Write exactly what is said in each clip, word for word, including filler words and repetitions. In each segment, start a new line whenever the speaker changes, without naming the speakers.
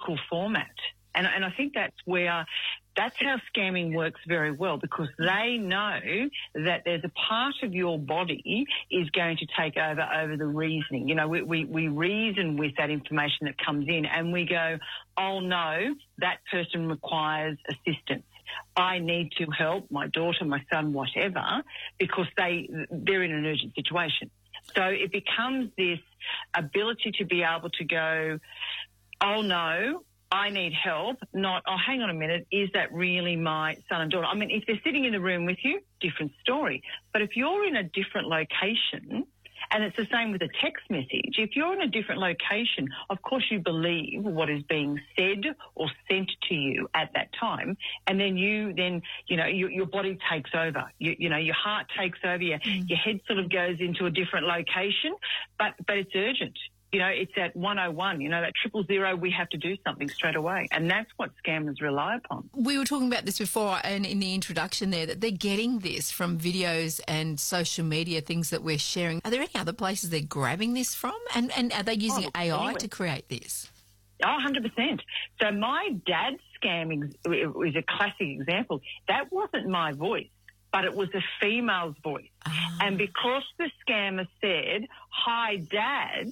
logical format. And, and I think that's where, that's how scamming works very well, because they know that there's a part of your body is going to take over over the reasoning. You know, we, we, we reason with that information that comes in and we go, oh no, that person requires assistance. I need to help my daughter, my son, whatever, because they, they're in an urgent situation. So it becomes this ability to be able to go, oh no, I need help, not, oh, hang on a minute, is that really my son and daughter? I mean, if they're sitting in the room with you, different story. But if you're in a different location, and it's the same with a text message, if you're in a different location, of course you believe what is being said or sent to you at that time, and then you then, you know, your, your body takes over. You, you know, your heart takes over, your, mm. your head sort of goes into a different location, but, but it's urgent. You know, it's at one oh one, you know, that triple zero, we have to do something straight away. And that's what scammers rely upon.
We were talking about this before and in the introduction there, that they're getting this from videos and social media, things that we're sharing. Are there any other places they're grabbing this from? And, and are they using oh, A I anyway. to create this?
Oh, one hundred percent. So my dad's scam is a classic example. That wasn't my voice, but it was a female's voice. Oh. And because the scammer said, hi, Dad,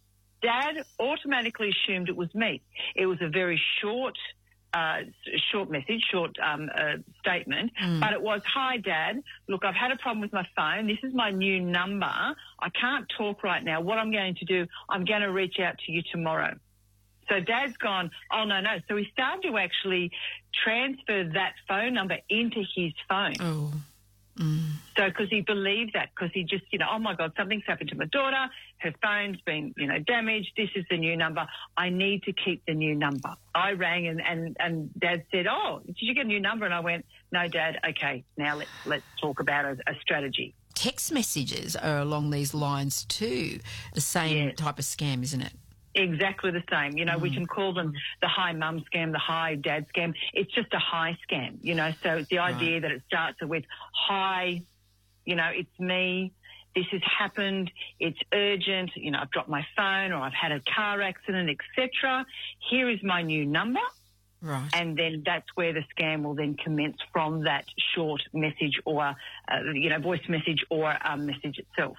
Dad automatically assumed it was me. It was a very short, uh, short message, short um, uh, statement, mm. but it was, hi, Dad, look, I've had a problem with my phone. This is my new number. I can't talk right now. What I'm going to do, I'm going to reach out to you tomorrow. So Dad's gone, oh, no, no. So he started to actually transfer that phone number into his phone.
Oh. Mm.
So, because he believed that, because he just, you know, oh my God, something's happened to my daughter. Her phone's been, you know, damaged. This is the new number. I need to keep the new number. I rang and, and, and Dad said, oh, did you get a new number? And I went, no, Dad. Okay, now let's, let's talk about a, a strategy.
Text messages are along these lines too. The same yes. type of scam, isn't it?
Exactly the same. You know, mm. we can call them the hi mum scam, the hi dad scam. It's just a hi scam, you know. So it's the idea right. that it starts with hi, you know, it's me. This has happened. It's urgent. You know, I've dropped my phone or I've had a car accident, et cetera. Here is my new number.
Right.
And then that's where the scam will then commence from that short message or, uh, you know, voice message or um, message itself.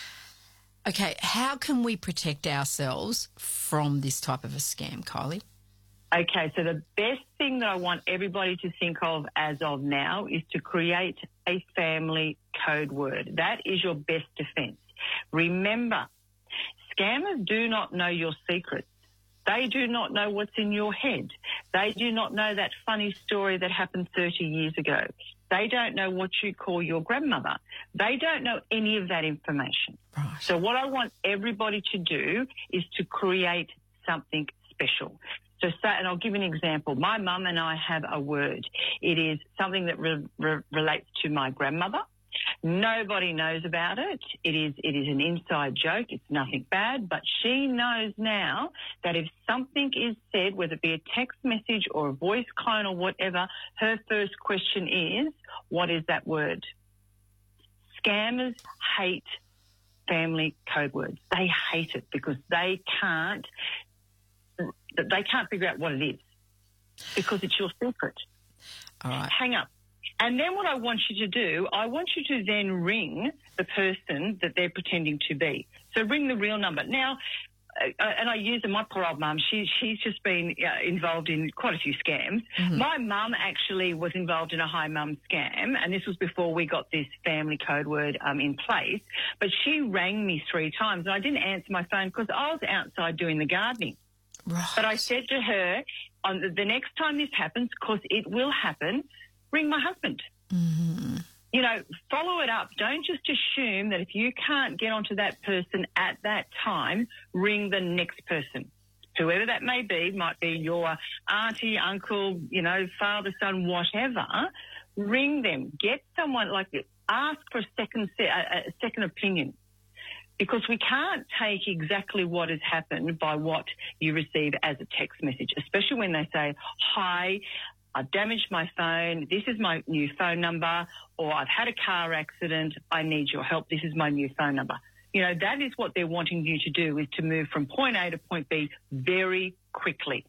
Okay, how can we protect ourselves from this type of a scam, Kylie?
Okay, so the best thing that I want everybody to think of as of now is to create a family code word. That is your best defense. Remember, scammers do not know your secrets. They do not know what's in your head. They do not know that funny story that happened thirty years ago. They don't know what you call your grandmother. They don't know any of that information.
Right.
So what I want everybody to do is to create something special. So, so and I'll give you an example. My mum and I have a word. It is something that re- re- relates to my grandmother. Nobody knows about it. It is it is an inside joke. It's nothing bad, but she knows now that if something is said, whether it be a text message or a voice clone or whatever, her first question is, what is that word? Scammers hate family code words. They hate it because they can't they can't figure out what it is because it's your secret.
All right.
Hang up. And then what I want you to do, I want you to then ring the person that they're pretending to be. So ring the real number. Now, uh, and I use my poor old mum. She, she's just been uh, involved in quite a few scams. Mm-hmm. My mum actually was involved in a hi mum scam, and this was before we got this family code word um, in place. But she rang me three times, and I didn't answer my phone because I was outside doing the gardening.
Right.
But I said to her, on the, the next time this happens, because it will happen, ring my husband.
Mm-hmm.
You know, follow it up. Don't just assume that if you can't get onto that person at that time, ring the next person. Whoever that may be, might be your auntie, uncle, you know, father, son, whatever. Ring them. Get someone like this. Ask for a second, a, a second opinion. Because we can't take exactly what has happened by what you receive as a text message, especially when they say, hi, I've damaged my phone, this is my new phone number, or I've had a car accident, I need your help, this is my new phone number. You know, that is what they're wanting you to do, is to move from point A to point B very quickly.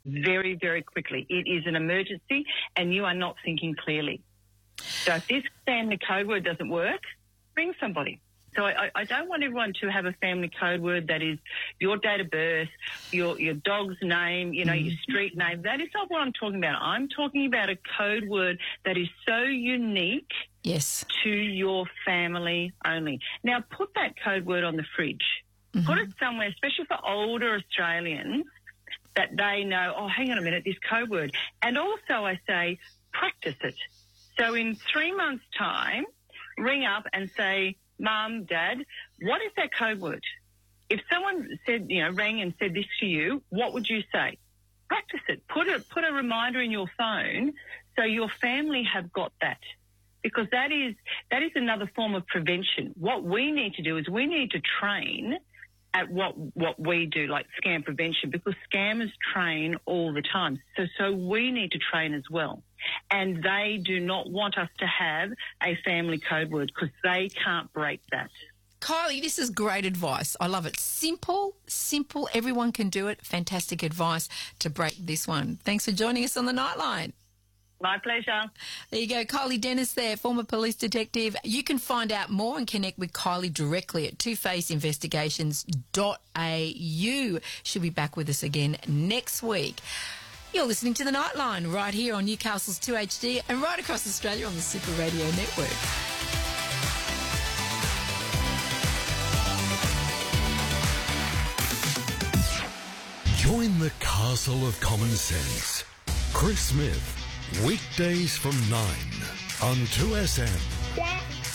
very, very quickly. It is an emergency and you are not thinking clearly. So if this family code word doesn't work, ring somebody. So I, I don't want everyone to have a family code word that is your date of birth, your your dog's name, you know, mm. your street name. That is not what I'm talking about. I'm talking about a code word that is so unique
yes.
to your family only. Now, put that code word on the fridge. Mm-hmm. Put it somewhere, especially for older Australians, that they know, oh, hang on a minute, this code word. And also I say, practice it. So in three months' time, ring up and say, Mum, Dad, what is that code word? If someone said, you know, rang and said this to you, what would you say? Practice it. Put a, put a reminder in your phone so your family have got that. Because that is, that is another form of prevention. What we need to do is we need to train at what, what we do, like scam prevention, because scammers train all the time. So, so we need to train as well. And they do not want us to have a family code word because they can't break that.
Kylie, this is great advice. I love it. Simple, simple. Everyone can do it. Fantastic advice to break this one. Thanks for joining us on the Nightline.
My pleasure.
There you go. Kylie Dennis there, former police detective. You can find out more and connect with Kylie directly at two face investigations dot a u. She'll be back with us again next week. You're listening to The Nightline right here on Newcastle's two H D and right across Australia on the Super Radio Network.
Join the Castle of Common Sense. Chris Smith, weekdays from nine on two S M.